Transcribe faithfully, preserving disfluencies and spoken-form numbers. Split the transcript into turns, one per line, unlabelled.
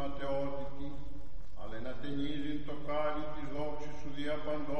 ματαιότητη, αλλά να ταινίζει το κάλλι της δόξης σου δια παντός.